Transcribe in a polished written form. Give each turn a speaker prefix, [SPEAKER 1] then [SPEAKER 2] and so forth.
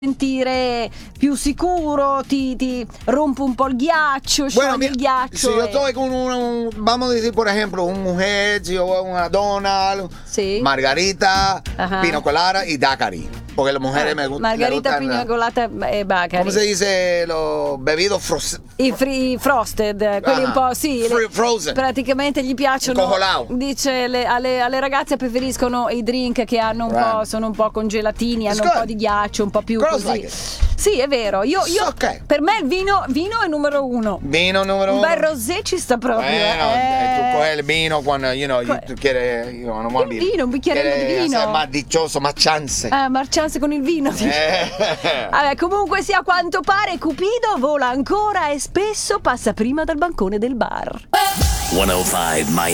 [SPEAKER 1] sentire più sicuro, ti rompe un po' il ghiaccio, scioglie il ghiaccio.
[SPEAKER 2] Si yo estoy con vamos a decir, por ejemplo, un mujer, si yo voy a una Donald,
[SPEAKER 1] sì.
[SPEAKER 2] Margarita,
[SPEAKER 1] Ajá.
[SPEAKER 2] Pina Colada y Daiquiri. Porque las mujeres me gustan.
[SPEAKER 1] Margarita, Pina Colada e Bacari.
[SPEAKER 2] ¿Cómo se dice? Los bebidos
[SPEAKER 1] I frosted, quelli un po', sì.
[SPEAKER 2] Frozen.
[SPEAKER 1] Praticamente gli piacciono.
[SPEAKER 2] Cocolao.
[SPEAKER 1] Dice alle ragazze preferiscono i drink che hanno un po', sono un po' congelatini, hanno un po' di ghiaccio, un po' più
[SPEAKER 2] Girls
[SPEAKER 1] così.
[SPEAKER 2] like it.
[SPEAKER 1] Sì, è vero. Io
[SPEAKER 2] Okay.
[SPEAKER 1] Per me il vino è numero uno.
[SPEAKER 2] Vino número
[SPEAKER 1] Un
[SPEAKER 2] uno.
[SPEAKER 1] bel rosé ci sta proprio.
[SPEAKER 2] Tú coges el vino cuando, tú quieres, non vuoi
[SPEAKER 1] Il vino, un bicchierello di vino.
[SPEAKER 2] Más dichoso, más chance.
[SPEAKER 1] Marcianze con il vino. Vabbè, comunque sia, a quanto pare Cupido vola ancora e spesso passa prima dal bancone del bar.
[SPEAKER 3] 105 Miami.